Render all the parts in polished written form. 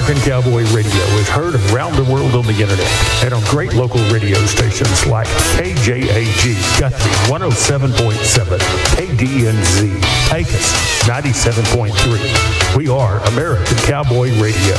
American Cowboy Radio is heard around the world on the internet and on great local radio stations like KJAG Guthrie 107.7, KDNZ Pecos 97.3. We are American Cowboy Radio.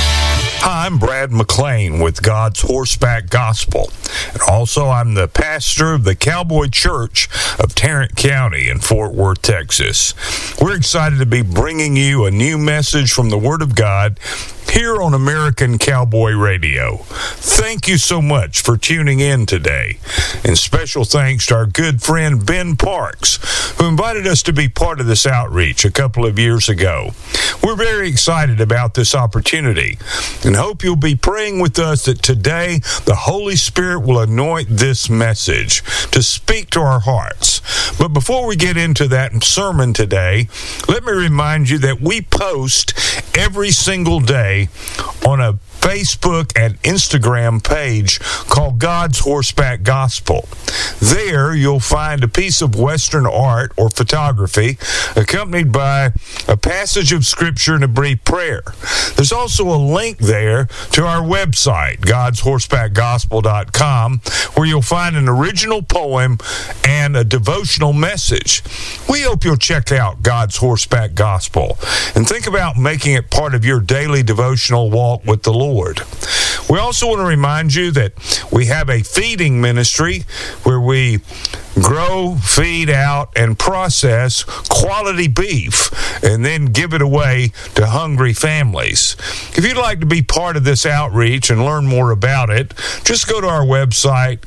Hi, I'm Brad McClain with God's Horseback Gospel. And also, I'm the pastor of the Cowboy Church of Tarrant County in Fort Worth, Texas. We're excited to be bringing you a new message from the Word of God here on American Cowboy Radio. Thank you so much for tuning in today. And special thanks to our good friend Ben Parks, who invited us to be part of this outreach a couple of years ago. We're very excited about this opportunity and hope you'll be praying with us that today the Holy Spirit will anoint this message to speak to our hearts. But before we get into that sermon today, let me remind you that we post every single day on a Facebook and Instagram page called God's Horseback Gospel. There you'll find a piece of Western art or photography accompanied by a passage of Scripture and a brief prayer. There's also a link there to our website, godshorsebackgospel.com, where you'll find an original poem and a devotional message. We hope you'll check out God's Horseback Gospel and think about making it part of your daily devotional walk with the Lord. We also want to remind you that we have a feeding ministry where we grow, feed out, and process quality beef and then give it away to hungry families. If you'd like to be part of this outreach and learn more about it, just go to our website,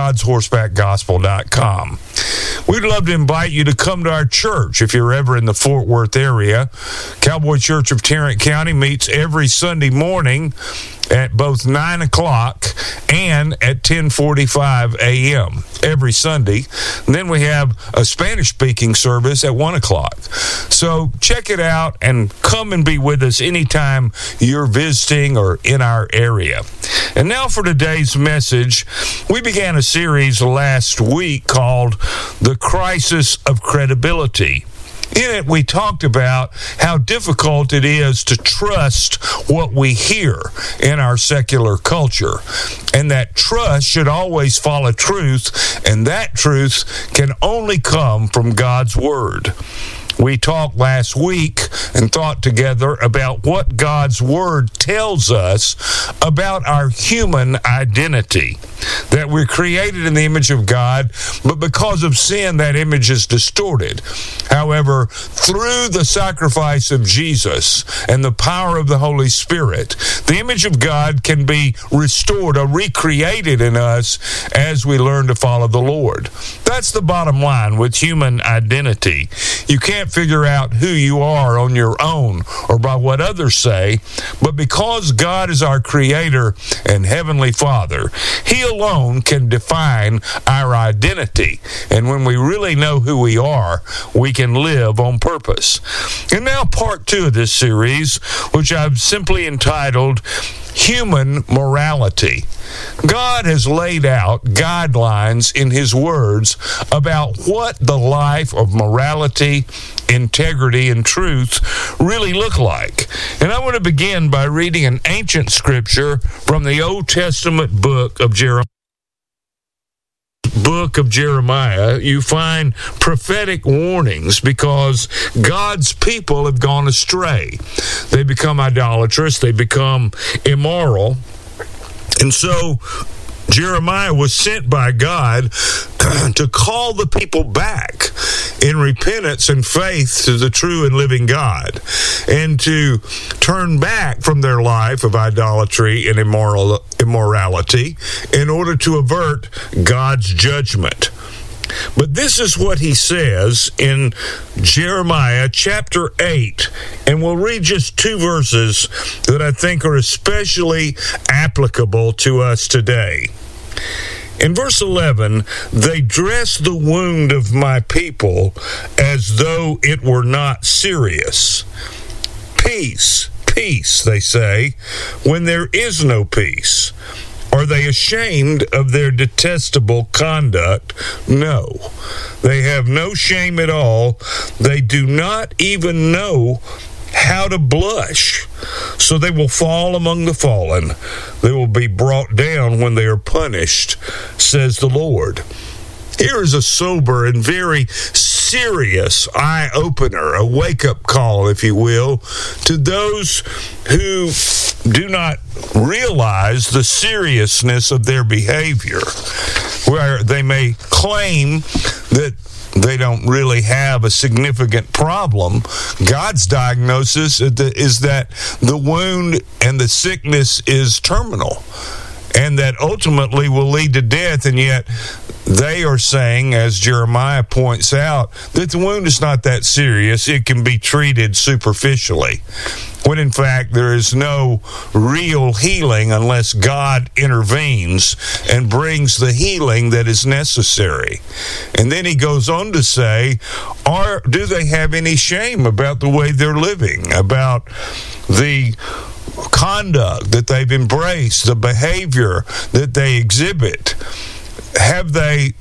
godshorsebackgospel.com. We'd love to invite you to come to our church if you're ever in the Fort Worth area. Cowboy Church of Tarrant County meets every Sunday morning at both 9 o'clock and at 10:45 a.m. every Sunday. And then we have a Spanish-speaking service at 1 o'clock. So check it out and come and be with us anytime you're visiting or in our area. And now for today's message. We began a series last week called The Crisis of Credibility. In it, we talked about how difficult it is to trust what we hear in our secular culture, and that trust should always follow truth, and that truth can only come from God's Word. We talked last week and thought together about what God's Word tells us about our human identity, that we're created in the image of God, but because of sin, that image is distorted. However, through the sacrifice of Jesus and the power of the Holy Spirit, the image of God can be restored or recreated in us as we learn to follow the Lord. That's the bottom line with human identity. You can't figure out who you are on your own or by what others say, but because God is our Creator and Heavenly Father, He alone can define our identity. And when we really know who we are, we can live on purpose. And now part 2 of this series, which I've simply entitled Human Morality. God has laid out guidelines in His words about what the life of morality, integrity, and truth really look like. And I want to begin by reading an ancient scripture from the Old Testament book of Jeremiah. You find prophetic warnings because God's people have gone astray. They become idolatrous. They become immoral. And so Jeremiah was sent by God to call the people back in repentance and faith to the true and living God, and to turn back from their life of idolatry and immorality in order to avert God's judgment. But this is what he says in Jeremiah chapter 8, and we'll read just 2 verses that I think are especially applicable to us today. In verse 11, they dress the wound of my people as though it were not serious. Peace, peace, they say, when there is no peace. Are they ashamed of their detestable conduct? No. They have no shame at all. They do not even know how to blush. So they will fall among the fallen. They will be brought down when they are punished, says the Lord. Here is a sober and very serious eye-opener, a wake-up call, if you will, to those who do not realize the seriousness of their behavior, where they may claim that they don't really have a significant problem. God's diagnosis is that the wound and the sickness is terminal, and that ultimately will lead to death, and yet they are saying, as Jeremiah points out, that the wound is not that serious. It can be treated superficially, when in fact there is no real healing unless God intervenes and brings the healing that is necessary. And then he goes on to say, do they have any shame about the way they're living, about the conduct that they've embraced, the behavior that they exhibit? Have they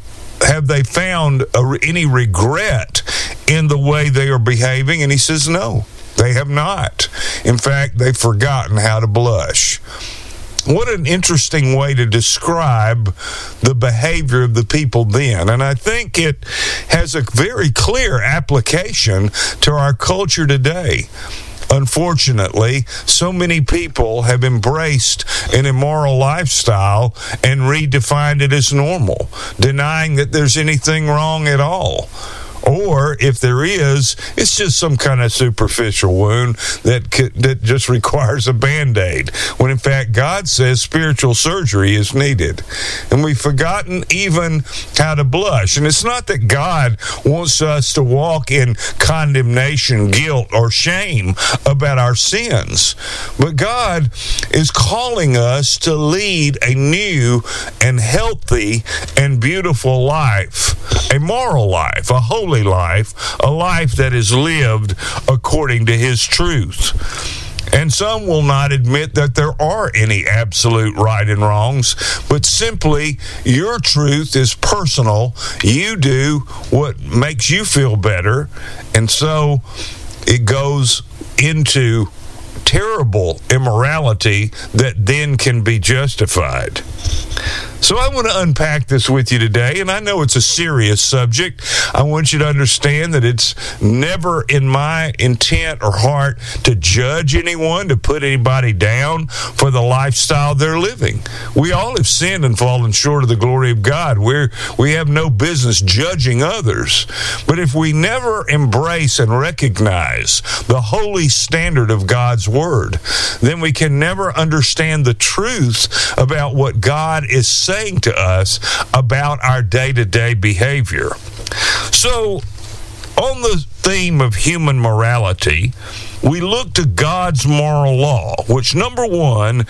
found any regret in the way they are behaving? And he says, no, they have not. In fact, they've forgotten how to blush. What an interesting way to describe the behavior of the people then. And I think it has a very clear application to our culture today. Unfortunately, so many people have embraced an immoral lifestyle and redefined it as normal, denying that there's anything wrong at all. Or if there is, it's just some kind of superficial wound that just requires a Band-Aid, when in fact God says spiritual surgery is needed. And we've forgotten even how to blush. And it's not that God wants us to walk in condemnation, guilt, or shame about our sins, but God is calling us to lead a new and healthy and beautiful life, a moral life, a holy life, a life that is lived according to his truth. And some will not admit that there are any absolute right and wrongs, but simply your truth is personal. You do what makes you feel better, and so it goes into terrible immorality that then can be justified. So I want to unpack this with you today, and I know it's a serious subject. I want you to understand that it's never in my intent or heart to judge anyone, to put anybody down for the lifestyle they're living. We all have sinned and fallen short of the glory of God. We have no business judging others. But if we never embrace and recognize the holy standard of God's Word, then we can never understand the truth about what God is saying to us about our day-to-day behavior. So, on the theme of human morality, we look to God's moral law, which, number one,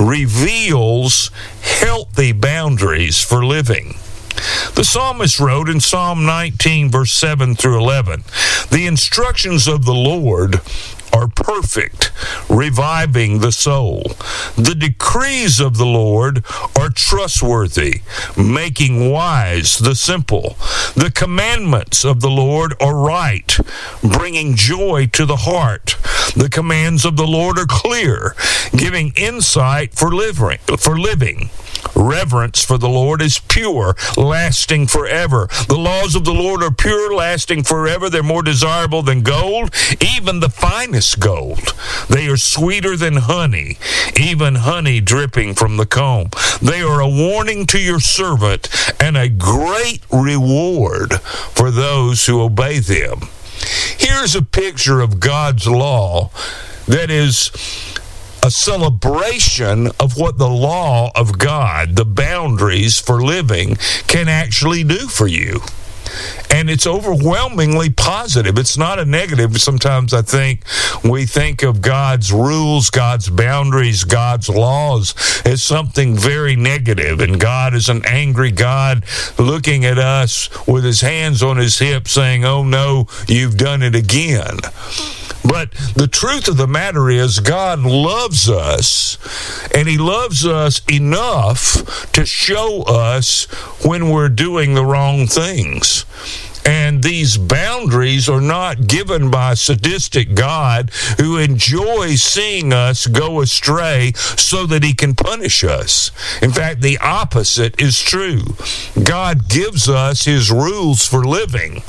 reveals healthy boundaries for living. The psalmist wrote in Psalm 19, verse 7 through 11, "The instructions of the Lord are perfect, reviving the soul. The decrees of the Lord are trustworthy, making wise the simple. The commandments of the Lord are right, bringing joy to the heart. The commands of the Lord are clear, giving insight for living. Reverence for the Lord is pure, lasting forever. The laws of the Lord are pure, lasting forever. They're more desirable than gold, even the finest gold. They are sweeter than honey, even honey dripping from the comb. They are a warning to your servant and a great reward for those who obey them." Here's a picture of God's law that is a celebration of what the law of God, the boundaries for living, can actually do for you. And it's overwhelmingly positive. It's not a negative. Sometimes I think we think of God's rules, God's boundaries, God's laws as something very negative. And God is an angry God looking at us with his hands on his hips saying, "Oh no, you've done it again." But the truth of the matter is God loves us, and he loves us enough to show us when we're doing the wrong things. And these boundaries are not given by a sadistic God who enjoys seeing us go astray so that he can punish us. In fact, the opposite is true. God gives us his rules for living.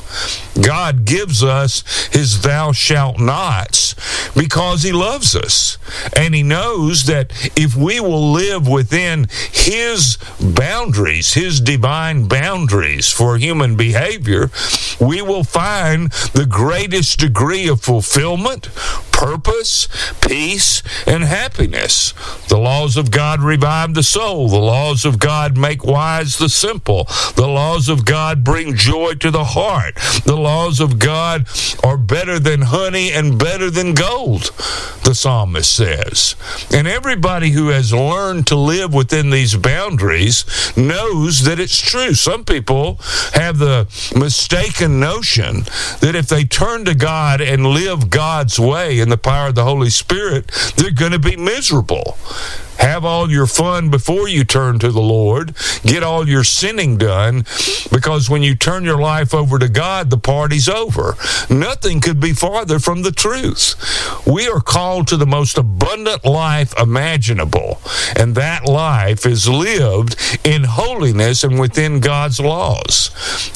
God gives us his thou shalt nots because he loves us. And he knows that if we will live within his boundaries, his divine boundaries for human behavior, we will find the greatest degree of fulfillment, purpose, peace, and happiness. The laws of God revive the soul. The laws of God make wise the simple. The laws of God bring joy to the heart. The laws of God are better than honey and better than gold, the psalmist says. And everybody who has learned to live within these boundaries knows that it's true. Some people have the mistaken notion that if they turn to God and live God's way in the power of the Holy Spirit, they're going to be miserable. Have all your fun before you turn to the Lord. Get all your sinning done, because when you turn your life over to God, the party's over. Nothing could be farther from the truth. We are called to the most abundant life imaginable, and that life is lived in holiness and within God's laws.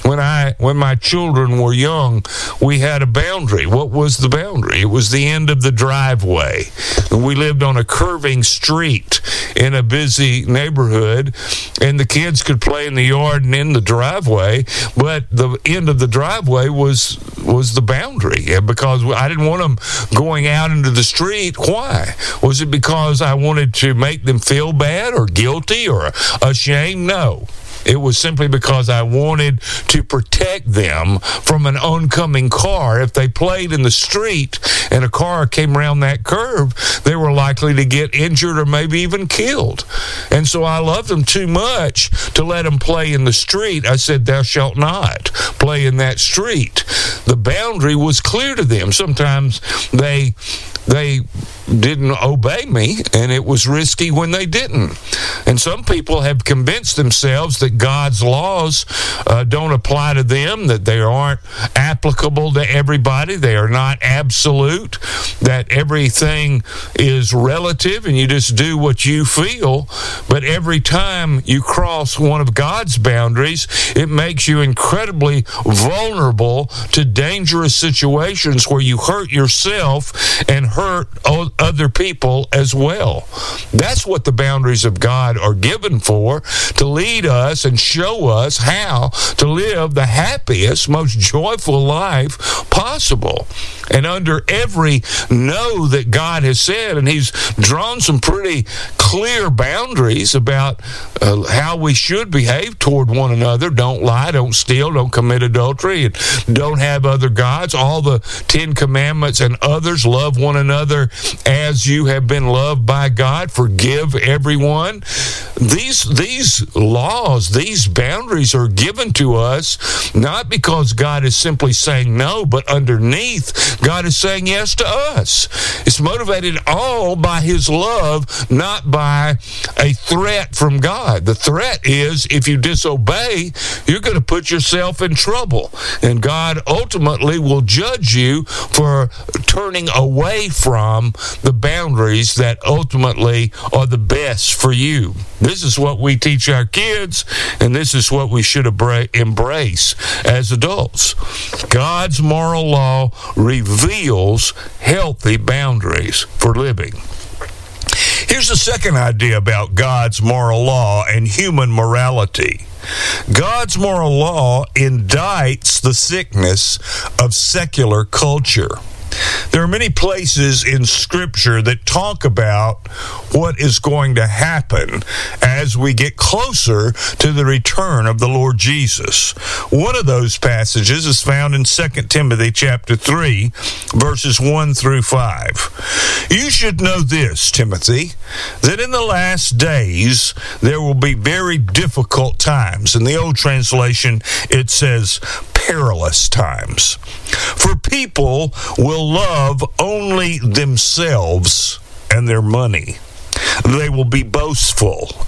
When my children were young, we had a boundary. What was the boundary? It was the end of the driveway. We lived on a curving street in a busy neighborhood, and the kids could play in the yard and in the driveway, but the end of the driveway was the boundary, because I didn't want them going out into the street. Why? Was it because I wanted to make them feel bad or guilty or ashamed? No. It was simply because I wanted to protect them from an oncoming car. If they played in the street and a car came around that curve, they were likely to get injured or maybe even killed. And so I loved them too much to let them play in the street. I said, thou shalt not play in that street. The boundary was clear to them. Sometimes they didn't obey me, and it was risky when they didn't. And some people have convinced themselves that God's laws don't apply to them, that they aren't applicable to everybody, they are not absolute, that everything is relative and you just do what you feel. But every time you cross one of God's boundaries, it makes you incredibly vulnerable to dangerous situations where you hurt yourself and hurt other people as well. That's what the boundaries of God are given for, to lead us and show us how to live the happiest, most joyful life possible. And under every no that God has said, and he's drawn some pretty clear boundaries about how we should behave toward one another. Don't lie, don't steal, don't commit adultery, and don't have other gods. All the 10 Commandments and others. Love one another as you have been loved by God. Forgive everyone. These laws, these boundaries are given to us not because God is simply saying no, but underneath, God is saying yes to us. It's motivated all by his love, not by a threat from God. The threat is, if you disobey, you're going to put yourself in trouble. And God ultimately will judge you for turning away from the boundaries that ultimately are the best for you. This is what we teach our kids, and this is what we should embrace as adults. God's moral law reveals healthy boundaries for living. Here's the second idea about God's moral law and human morality. God's moral law indicts the sickness of secular culture. There are many places in Scripture that talk about what is going to happen as we get closer to the return of the Lord Jesus. One of those passages is found in 2 Timothy chapter 3, verses 1 through 5. You should know this, Timothy, that in the last days there will be very difficult times. In the old translation, it says perilous times. For people will love only themselves and their money. They will be boastful,